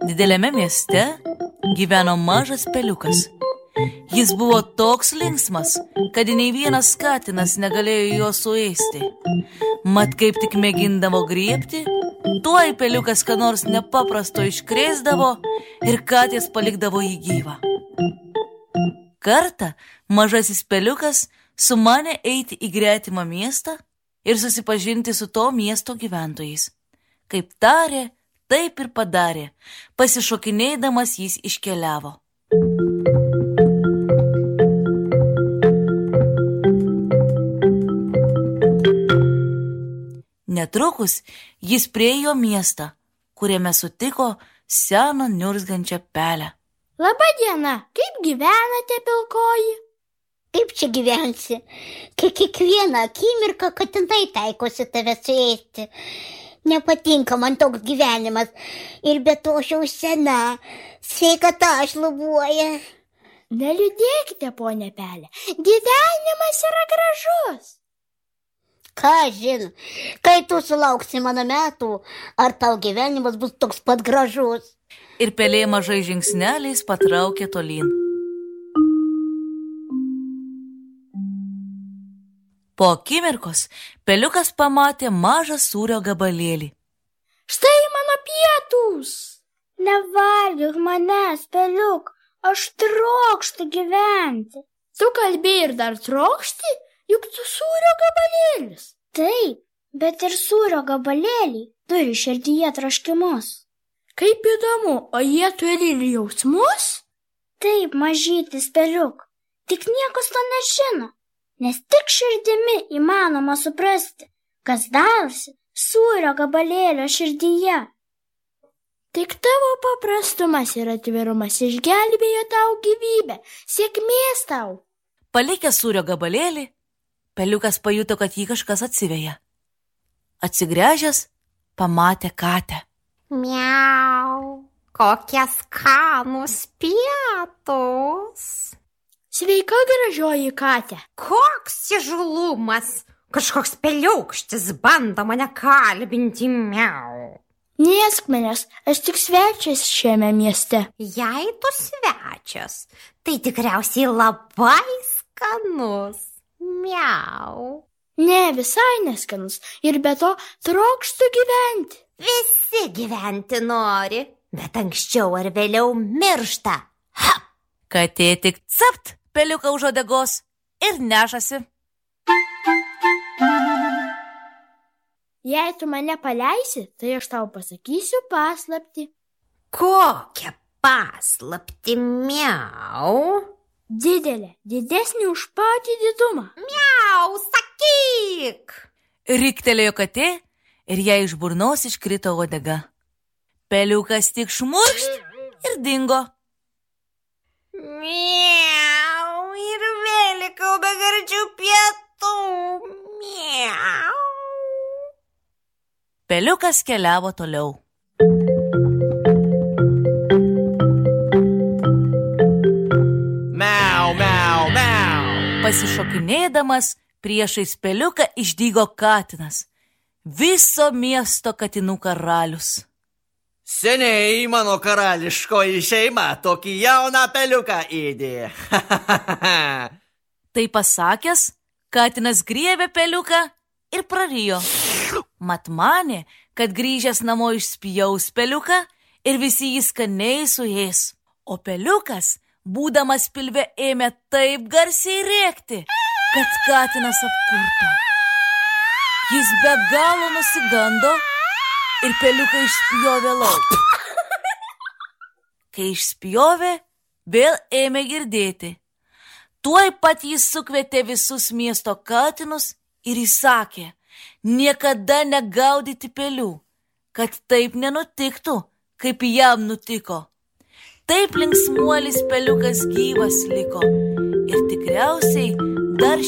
Dideliame mieste gyveno mažas peliukas. Jis buvo toks linksmas, kad nei vienas katinas negalėjo jo suėsti. Mat kaip tik mėgindavo griebti, tuoj peliukas ką nors nepaprasto iškrėsdavo ir katės palikdavo jį gyvą. Kartą mažasis peliukas sumanė eiti į gretimą miestą ir susipažinti su to miesto gyventojais. Kaip tarė, taip ir padarė. Pasišokinėdamas jis iškeliavo. Netrukus jis priėjo miestą, kuriame sutiko seną niurzgančią pelę. Labą dieną, kaip gyvenate, pilkoji? Kaip čia gyvensi, kai kiekvieną akimirką katinai taikosi tave suėsti? Nepatinka man toks gyvenimas ir be to aš jau sena, sveikata šlubuoja. Neliūdėkite, ponė pelė, gyvenimas yra gražus. Ką žin, kai tu sulauksi mano metų, ar tau gyvenimas bus toks pat gražus? Ir pelė mažai žingsneliais patraukė tolyn. Po akimirkos peliukas pamatė mažą sūrio gabalėlį. Štai mano pietūs! Nevalgyk manęs, peliuk, aš trokštu gyventi. Tu kalbėjai ir dar trokšti, juk tu sūrio gabalėlis. Taip, bet ir sūrio gabalėliai turi širdyje troškimus. Kaip įdomu, o jie turi ir jausmus? Taip, mažytis peliuk, tik niekas to nežino, nes tik širdimi įmanoma suprasti, kas darosi sūrio gabalėlio širdyje. Tik tavo paprastumas ir atvirumas išgelbėjo tau gyvybę, sėkmės tau. Palikęs sūrio gabalėlį, peliukas pajuto, kad jį kažkas atsiveja. Atsigręžęs, pamatė katę. Miau, kokie skanūs pietus. Sveika, gražioji katė. Koks įžūlumas, kažkoks peliukštis bando mane kalbinti, miau. Neėsk manęs, aš tik svečias šiame mieste. Jei tu svečias, tai tikriausiai labai skanus, miau. Ne, visai neskanus ir be to trokštu gyventi. Visi gyventi nori, bet anksčiau ar vėliau miršta. Ha! Katė tik capt peliuką už uodegos ir nešasi. Jei tu mane paleisi, tai aš tau pasakysiu paslaptį. Kokią paslaptį, miau? Didelė, didesnė už patį didumą. Miau, sakyk! Riktelėjo katė ir jai iš burnos iškrito uodega. Peliukas tik šmurkšt ir dingo. Miau, ir vėl likau be gardžių pietų. Miau. Peliukas keliavo toliau. Miau, miau, miau. Pasišokinėdamas priešais peliuką išdygo katinas. Viso miesto katinų karalius. Seniai mano karališkoji šeima tokį jauną peliuką ėdė. Tai pasakęs, katinas griebė peliuką ir prarijo. Mat manė, kad grįžęs namo išspjaus peliuką ir visi jį skaniai suės. O peliukas, būdamas pilve, ėmė taip garsiai rėkti, kad katinas apkurto. Jis be galo nusigando ir peliuką išspjovė lauk. Kai išspjovė, vėl ėmė girdėti. Tuoj pat jis sukvietė visus miesto katinus ir įsakė niekada negaudyti pelių, kad taip nenutiktų, kaip jam nutiko. Taip linksmuolis peliukas gyvas liko ir tikriausiai dar